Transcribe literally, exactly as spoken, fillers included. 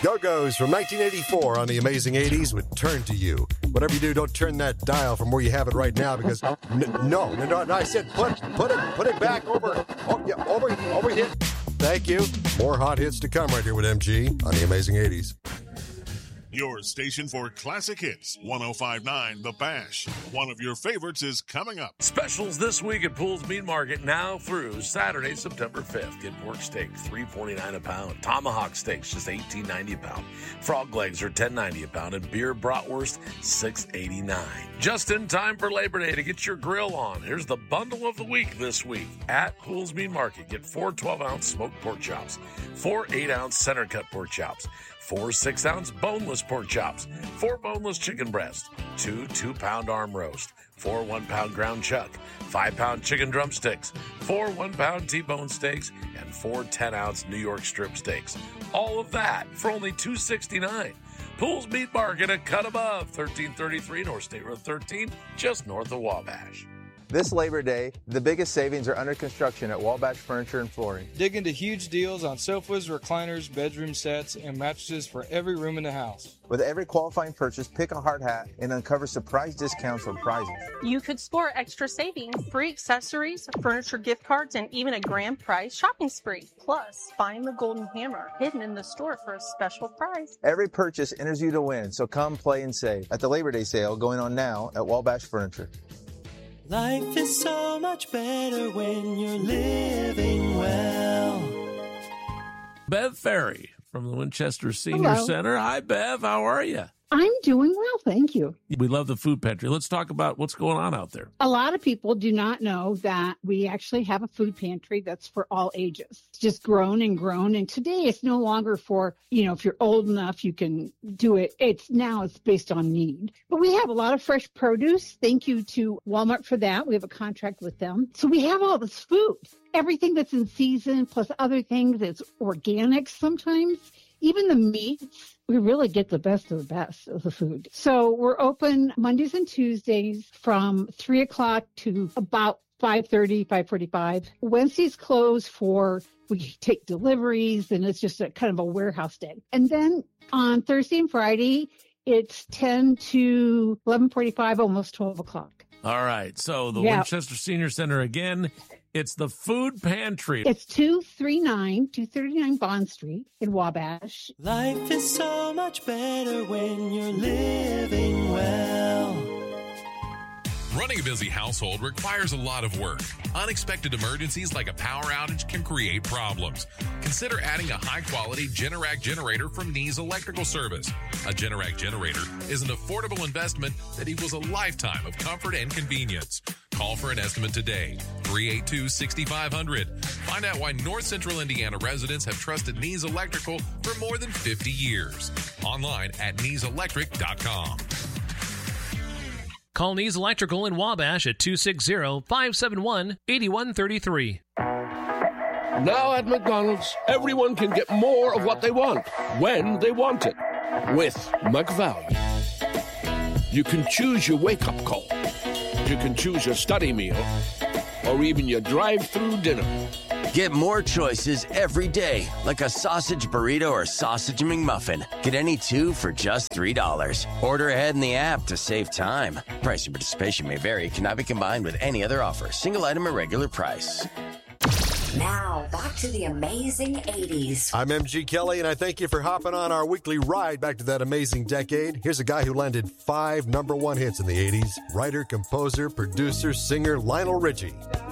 Go-Go's from nineteen eighty-four on the Amazing eighties would turn to you. Whatever you do, don't turn that dial from where you have it right now because n- no, no, no, no, I said put put it put it back over, oh, yeah, over, over here. Thank you. More hot hits to come right here with M G on the Amazing eighties. Your station for classic hits, one oh five point nine The Bash. One of your favorites is coming up. Specials this week at Pools Meat Market now through Saturday, September fifth. Get pork steak, three forty-nine a pound. Tomahawk steaks, just eighteen ninety a pound. Frog legs are ten ninety a pound. And beer bratwurst, six eighty-nine. Just in time for Labor Day to get your grill on. Here's the bundle of the week this week at Pools Meat Market. Get four twelve-ounce smoked pork chops, four eight-ounce center-cut pork chops, four six-ounce boneless pork chops, four boneless chicken breasts, two two-pound arm roast, four one-pound ground chuck, five-pound chicken drumsticks, four one-pound T-bone steaks, and four ten-ounce New York strip steaks. All of that for only two sixty-nine. Pools Meat Market, a cut above, thirteen thirty-three North State Road thirteen, just north of Wabash. This Labor Day, the biggest savings are under construction at Wabash Furniture and Flooring. Dig into huge deals on sofas, recliners, bedroom sets, and mattresses for every room in the house. With every qualifying purchase, pick a hard hat and uncover surprise discounts on prizes. You could score extra savings, free accessories, furniture gift cards, and even a grand prize shopping spree. Plus, find the golden hammer hidden in the store for a special prize. Every purchase enters you to win, so come play and save at the Labor Day sale going on now at Wabash Furniture. Life is so much better when you're living well. Bev Ferry from the Winchester Senior Hello. Center. Hi, Bev. How are you? I'm doing well, thank you. We love the food pantry. Let's talk about what's going on out there. A lot of people do not know that we actually have a food pantry that's for all ages. It's just grown and grown. And today it's no longer for, you know, if you're old enough, you can do it. It's now it's based on need. But we have a lot of fresh produce. Thank you to Walmart for that. We have a contract with them. So we have all this food, everything that's in season, plus other things that's organic sometimes. Even the meats, we really get the best of the best of the food. So we're open Mondays and Tuesdays from three o'clock to about five thirty, five forty-five. Wednesdays close for, we take deliveries, and it's just a kind of a warehouse day. And then on Thursday and Friday, it's ten to eleven forty-five, almost twelve o'clock. All right. So the Yeah. Winchester Senior Center again. It's the food pantry. It's two thirty-nine, two thirty-nine Bond Street in Wabash. Life is so much better when you're living well. Running a busy household requires a lot of work. Unexpected emergencies like a power outage can create problems. Consider adding a high-quality Generac generator from Nees Electrical Service. A Generac generator is an affordable investment that equals a lifetime of comfort and convenience. Call for an estimate today, three eight two, six five zero zero. Find out why North Central Indiana residents have trusted Nees Electrical for more than fifty years. Online at nees electric dot com. Call Nees Electrical in Wabash at two six zero, five seven one, eight one three three. Now at McDonald's, everyone can get more of what they want, when they want it, with McValue. You can choose your wake-up call. You can choose your study meal, or even your drive-through dinner. Get more choices every day, like a sausage burrito or sausage McMuffin. Get any two for just three dollars. Order ahead in the app to save time. Price and participation may vary. Cannot be combined with any other offer. Single item at regular price. Now, back to the amazing eighties. I'm M G Kelly, and I thank you for hopping on our weekly ride back to that amazing decade. Here's a guy who landed five number one hits in the eighties. Writer, composer, producer, singer Lionel Richie.